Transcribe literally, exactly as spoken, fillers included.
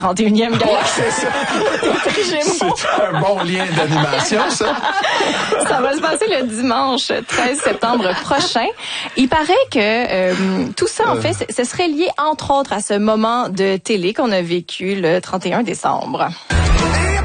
trente et unième galaxie. Ouais, c'est un bon lien d'animation, ça. Ça va se passer le dimanche treize septembre prochain. Il paraît que euh, tout ça, en fait, ce serait lié, entre autres, à ce moment de télé qu'on a vécu le trente et un décembre.